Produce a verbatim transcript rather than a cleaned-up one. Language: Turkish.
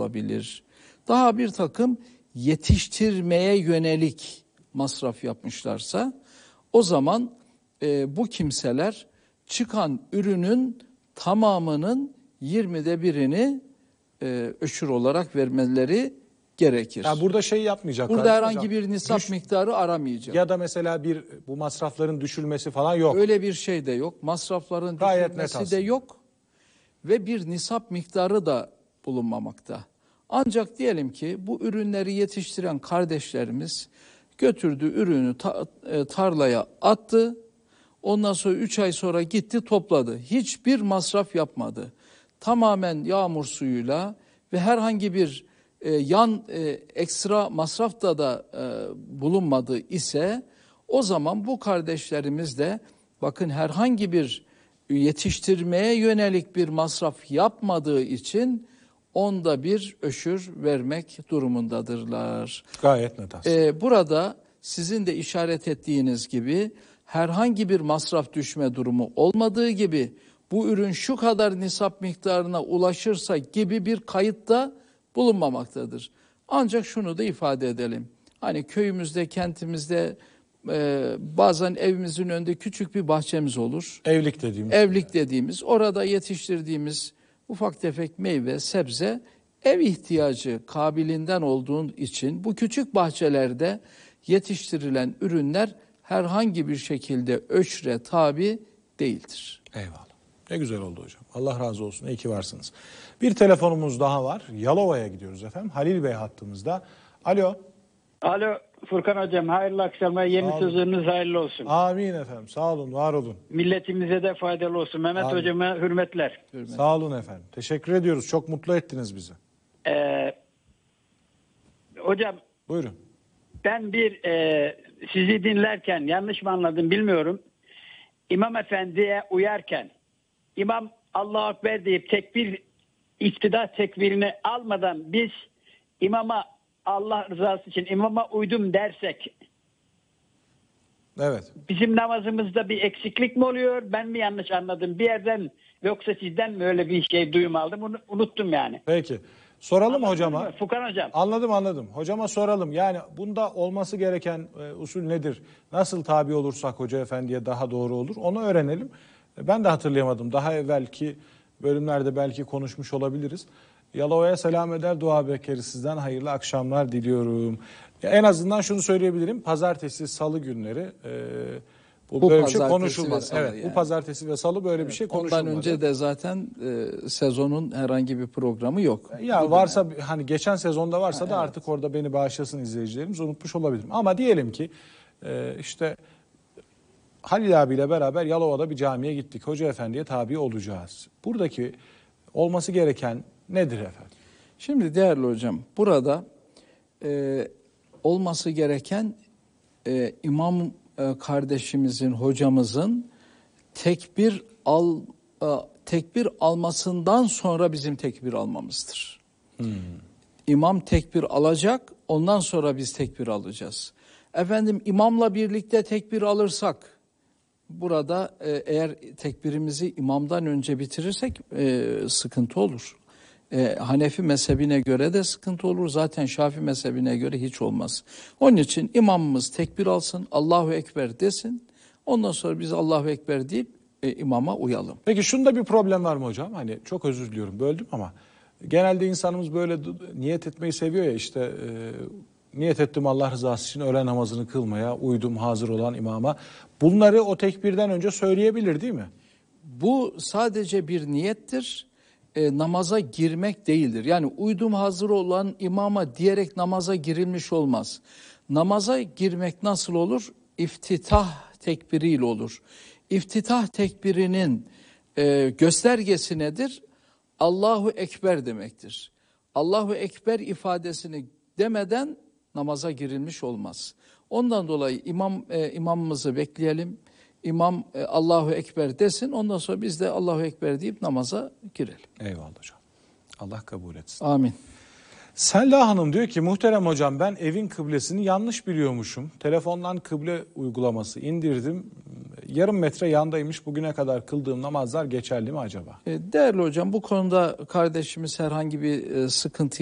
olabilir. Daha bir takım yetiştirmeye yönelik masraf yapmışlarsa o zaman e, bu kimseler çıkan ürünün tamamının yirmide birini e, öşür olarak vermeleri gerekir. Ya burada şey yapmayacaklar. Burada herhangi hocam, bir nisap düş, miktarı aramayacak. Ya da mesela bir bu masrafların düşülmesi falan yok. Öyle bir şey de yok. Masrafların Gayet düşülmesi de yok. Ve bir nisap miktarı da bulunmamakta. Ancak diyelim ki bu ürünleri yetiştiren kardeşlerimiz götürdü ürünü ta, e, tarlaya attı. Ondan sonra üç ay sonra gitti topladı. Hiçbir masraf yapmadı. Tamamen yağmur suyuyla ve herhangi bir e, yan e, ekstra masraf da da e, bulunmadı ise o zaman bu kardeşlerimiz de bakın herhangi bir yetiştirmeye yönelik bir masraf yapmadığı için onda bir öşür vermek durumundadırlar. Gayet net aslında. Ee, burada sizin de işaret ettiğiniz gibi herhangi bir masraf düşme durumu olmadığı gibi bu ürün şu kadar nisap miktarına ulaşırsa gibi bir kayıtta bulunmamaktadır. Ancak şunu da ifade edelim. Hani köyümüzde, kentimizde e, bazen evimizin önünde küçük bir bahçemiz olur. Evlik dediğimiz. Evlik dediğimiz, orada yetiştirdiğimiz ufak tefek meyve, sebze ev ihtiyacı kabilinden olduğu için bu küçük bahçelerde yetiştirilen ürünler herhangi bir şekilde öşre tabi değildir. Eyvallah. Ne güzel oldu hocam. Allah razı olsun. İyi ki varsınız. Bir telefonumuz daha var. Yalova'ya gidiyoruz efendim. Halil Bey hattımızda. Alo. Alo Furkan Hocam, hayırlı akşamlar. Yeni sezonunuz hayırlı olsun. Amin efendim. Sağ olun, var olun. Milletimize de faydalı olsun. Mehmet Amin. Hocama hürmetler. Hürmet. Sağ olun efendim. Teşekkür ediyoruz. Çok mutlu ettiniz bizi. Ee, hocam Buyurun. ben bir e, sizi dinlerken yanlış mı anladım bilmiyorum. İmam Efendi'ye uyarken İmam Allahu Ekber deyip tekbir, iktidar tekbirini almadan biz imama Allah rızası için imama uydum dersek Evet. bizim namazımızda bir eksiklik mi oluyor? Ben mi yanlış anladım? Bir yerden yoksa sizden mi öyle bir şey duyum aldım? Bunu unuttum yani. Peki. Soralım Anladın hocama. mı Furkan Hocam? Anladım anladım. Hocama soralım. Yani bunda olması gereken e, usul nedir? Nasıl tabi olursak Hoca Efendi'ye daha doğru olur? Onu öğrenelim. E, ben de hatırlayamadım. Daha evvelki bölümlerde belki konuşmuş olabiliriz. Yalova'ya selam eder, dua bekleriz sizden. Hayırlı akşamlar diliyorum. Ya en azından şunu söyleyebilirim. Pazartesi, salı günleri e, bu, Bu böyle bir şey pazartesi konuşulmaz. ve salı Evet, yani. bu pazartesi ve salı böyle bir şey konuşulmadı. Ondan önce de zaten e, sezonun herhangi bir programı yok. Ya varsa hani geçen sezonda varsa ha, da evet. Artık orada beni bağışlasın izleyicilerimiz, unutmuş olabilirim. Ama diyelim ki e, işte Halil abiyle beraber Yalova'da bir camiye gittik. Hoca Efendi'ye tabi olacağız. Buradaki olması gereken nedir efendim? Şimdi değerli hocam burada e, olması gereken e, imam e, kardeşimizin, hocamızın tekbir al e, tekbir almasından sonra bizim tekbir almamızdır. Hmm. İmam tekbir alacak, ondan sonra biz tekbir alacağız. Efendim imamla birlikte tekbir alırsak, burada e, eğer tekbirimizi imamdan önce bitirirsek e, sıkıntı olur. E, Hanefi mezhebine göre de sıkıntı olur. Zaten Şafii mezhebine göre hiç olmaz. Onun için imamımız tekbir alsın, Allahu Ekber desin. Ondan sonra biz Allahu Ekber deyip e, imama uyalım. Peki şunda bir problem var mı hocam? Hani çok özür diliyorum, böldüm ama genelde insanımız böyle niyet etmeyi seviyor ya, işte e, niyet ettim Allah rızası için öğle namazını kılmaya, uydum hazır olan imama. Bunları o tekbirden önce söyleyebilir değil mi? Bu sadece bir niyettir. E, namaza girmek değildir. Yani uydum hazır olan imama diyerek namaza girilmiş olmaz. Namaza girmek nasıl olur? İftitah tekbiriyle olur. İftitah tekbirinin e, göstergesi nedir? Allahu Ekber demektir. Allahu Ekber ifadesini demeden namaza girilmiş olmaz. Ondan dolayı imam e, imamımızı bekleyelim. İmam e, Allahu Ekber desin, ondan sonra biz de Allahu Ekber deyip namaza girelim. Eyvallah hocam. Allah kabul etsin. Amin. Selda Hanım diyor ki muhterem hocam ben evin kıblesini yanlış biliyormuşum. Telefondan kıble uygulaması indirdim. Yarım metre yandaymış. Bugüne kadar kıldığım namazlar geçerli mi acaba? E, değerli hocam bu konuda kardeşimiz herhangi bir e, sıkıntı